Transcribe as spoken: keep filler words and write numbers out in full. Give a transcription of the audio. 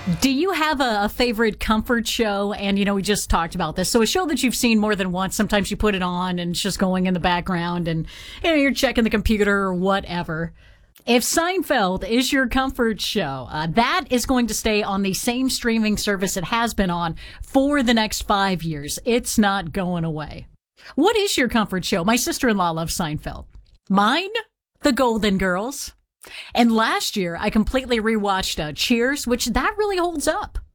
Do you have a, a favorite comfort show? And, you know, we just talked about this. So a show that you've seen more than once, sometimes you put it on and it's just going in the background and, you know, you're checking the computer or whatever. If Seinfeld is your comfort show, uh, that is going to stay on the same streaming service it has been on for the next five years. It's not going away. What is your comfort show? My sister-in-law loves Seinfeld. Mine? The Golden Girls. And last year, I completely rewatched uh, Cheers, which that really holds up.